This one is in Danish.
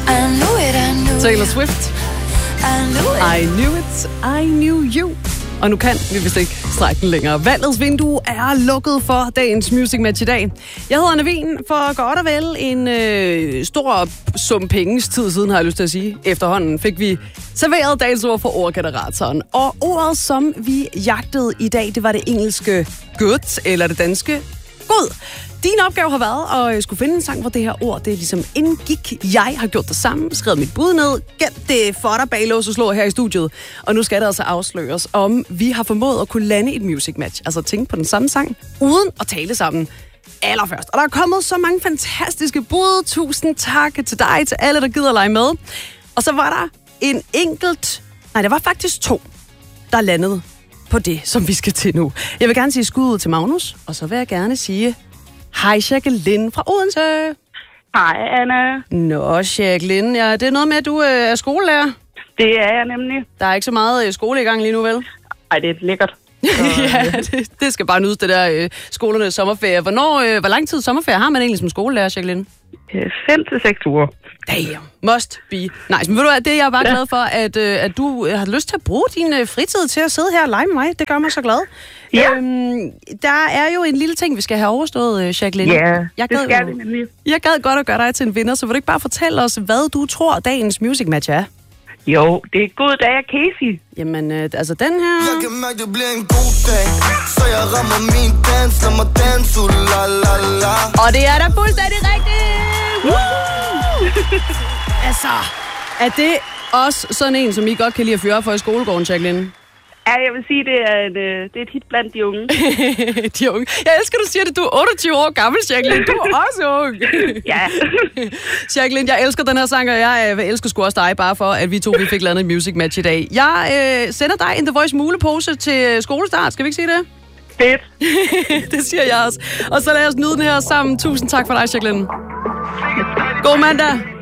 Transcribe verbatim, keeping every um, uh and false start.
Taylor Swift. I knew it, I knew you. Og nu kan vi vist ikke strække den længere. Valgets vindue er lukket for dagens Music Match i dag. Jeg hedder Anna Wien. For godt og vel en øh, stor sum penges tid siden, har jeg lyst til at sige. Efterhånden fik vi serveret dagens ord for ordgeneratoren. Og ordet, som vi jagtede i dag, det var det engelske good, eller det danske god. Din opgave har været at skulle finde en sang, hvor det her ord, det ligesom indgik. Jeg har gjort det samme, skrevet mit bud ned, gemt det for dig bag lås og slå her i studiet. Og nu skal det altså afsløres, om vi har formået at kunne lande et music match. Altså tænke på den samme sang, uden at tale sammen allerførst. Og der er kommet så mange fantastiske bud. Tusind tak til dig, til alle, der gider lege med. Og så var der en enkelt... Nej, der var faktisk to, der landede på det, som vi skal til nu. Jeg vil gerne sige skud ud til Magnus, og så vil jeg gerne sige... Hej, Jacqueline fra Odense. Hej, Anna. Nå, Jacqueline. Ja, det er noget med, at du øh, er skolelærer. Det er jeg nemlig. Der er ikke så meget øh, skole i gang lige nu, vel? Ej, det er lækkert. ja, det, det skal bare nydes, det der øh, skolernes sommerferie. Hvornår, øh, hvor lang tid sommerferie har man egentlig som skolelærer, Jacqueline? Fem til seks uger. Damn, must be nice. Men ved du hvad, det er jeg bare ja. glad for, at, øh, at du har lyst til at bruge din øh, fritid til at sidde her og lege med mig. Det gør mig så glad. Ja. Øhm, der er jo en lille ting, vi skal have overstået, øh, Jacqueline. Ja, jeg det gad, skal vi nemlig. Jeg gad godt at gøre dig til en vinder, så vil du ikke bare fortælle os, hvad du tror, dagens music match er? Jo, det er god dag af Casey. Jamen, øh, altså den her... Jeg kan mærke, det bliver en god dag, så jeg rammer min dans, lad mig danse, la la la. Og det er da fuldstændig rigtigt! altså, er det også sådan en, som I godt kan lide at fyre for i skolegården, Jacqueline? Ja, jeg vil sige, det er et, det er et hit blandt de unge. de unge. Jeg elsker, du siger det. Du er otteogtyve år gammel, Jacqueline. Du er også ung. ja. Jacqueline, jeg elsker den her sang, og jeg øh, elsker sgu også dig, bare for, at vi to vi fik landet et music match i dag. Jeg øh, sender dig en The Voice mulepose til skolestart. Skal vi ikke sige det? Fedt. det siger jeg også. Og så lad os nyde den her sammen. Tusind tak for dig, Jacqueline. God mandag.